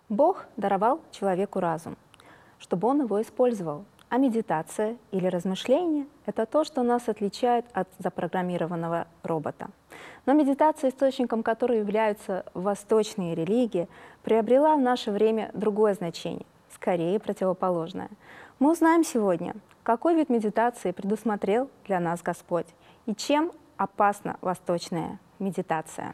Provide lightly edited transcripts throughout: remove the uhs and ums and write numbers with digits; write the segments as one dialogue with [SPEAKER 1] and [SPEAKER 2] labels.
[SPEAKER 1] Бог даровал человеку разум, чтобы он его использовал. А медитация или размышление — это то, что нас отличает от запрограммированного робота. Но медитация, источником которой являются восточные религии, приобрела в наше время другое значение, скорее противоположное. Мы узнаем сегодня, какой вид медитации предусмотрел для нас Господь и чем опасна восточная медитация.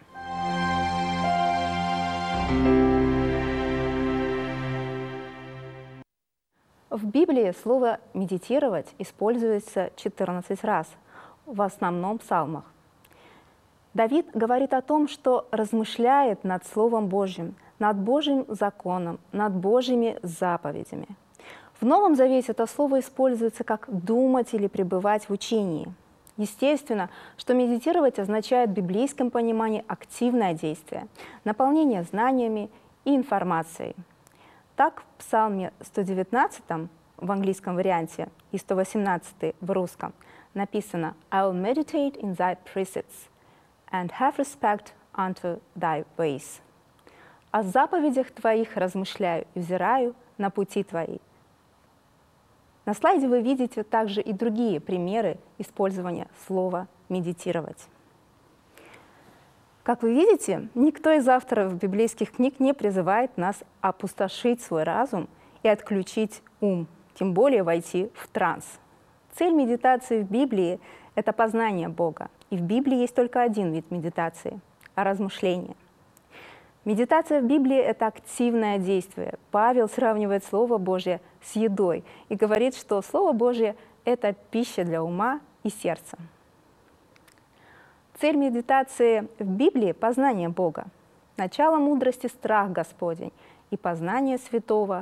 [SPEAKER 1] В Библии слово «медитировать» используется 14 раз, в основном в псалмах. Давид говорит о том, что размышляет над Словом Божьим, над Божьим законом, над Божьими заповедями. В Новом Завете это слово используется как «думать» или «пребывать в учении». Естественно, что медитировать означает в библейском понимании активное действие, наполнение знаниями и информацией. Так, в Псалме 119 в английском варианте и 118 в русском написано «I will meditate in thy precepts and have respect unto thy ways». «О заповедях твоих размышляю и взираю на пути твои». На слайде вы видите также и другие примеры использования слова «медитировать». Как вы видите, никто из авторов библейских книг не призывает нас опустошить свой разум и отключить ум, тем более войти в транс. Цель медитации в Библии — это познание Бога. И в Библии есть только один вид медитации — размышление. Медитация в Библии — это активное действие. Павел сравнивает Слово Божье с едой и говорит, что Слово Божье — это пища для ума и сердца. Цель медитации в Библии — познание Бога. Начало мудрости — страх Господень, и познание святого